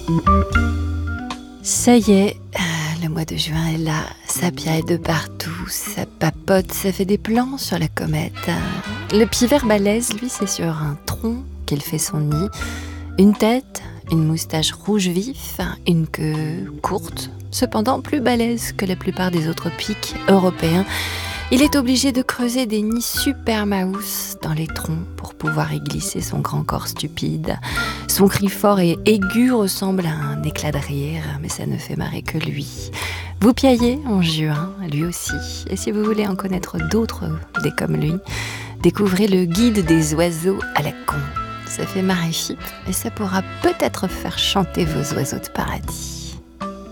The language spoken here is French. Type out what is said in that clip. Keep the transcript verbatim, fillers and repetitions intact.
Ça y est, le mois de juin est là, ça piaille de partout, ça papote, ça fait des plans sur la comète. Le pivert balèze, lui, c'est sur un tronc qu'il fait son nid. Une tête, une moustache rouge vif, une queue courte, cependant plus balèze que la plupart des autres pics européens. Il est obligé de creuser des nids super mouse dans les troncs pour pouvoir y glisser son grand corps stupide. Son cri fort et aigu ressemble à un éclat de rire, mais ça ne fait marrer que lui. Vous piaillez en juin, lui aussi. Et si vous voulez en connaître d'autres, des comme lui, découvrez le guide des oiseaux à la con. Ça fait marrer Chypre et ça pourra peut-être faire chanter vos oiseaux de paradis.